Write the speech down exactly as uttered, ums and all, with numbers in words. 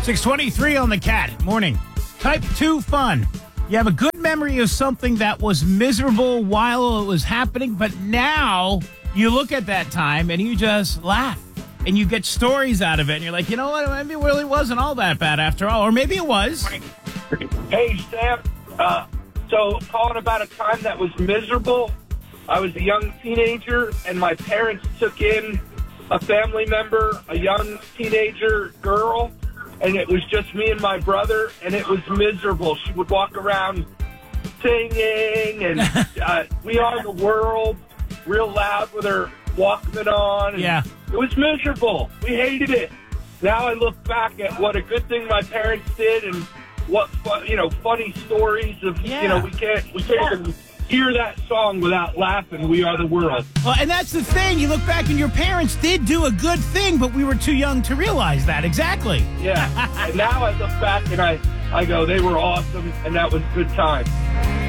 six twenty-three on the Cat. Morning. Type two fun. You have a good memory of something that was miserable while it was happening, but now you look at that time and you just laugh. And you get stories out of it. And you're like, you know what? Maybe it really wasn't all that bad after all. Or maybe it was. Hey, Sam. Uh, so, calling about a time that was miserable. I was a young teenager, and my parents took in a family member, a young teenager girl, and it was just me and my brother, and it was miserable. She would walk around singing, and uh, We Are the World, real loud with her Walkman on. And yeah. It was miserable. We hated it. Now I look back at what a good thing my parents did, and what fu- you know, funny stories of yeah. you know we can't we can't even hear that song without laughing. We Are the World. Well, and that's the thing. You look back, and your parents did do a good thing, but we were too young to realize that. Exactly. Yeah. And now I look back and I I go, they were awesome, and that was a good time.